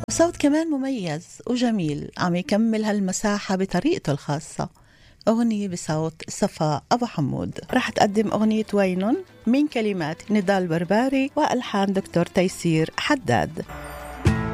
صوت كمان مميز وجميل عم يكمل هالمساحة بطريقته الخاصة. أغنية بصوت صفاء أبو حمود. رح تقدم أغنية وينن من كلمات نضال برباري وألحان دكتور تيسير حداد.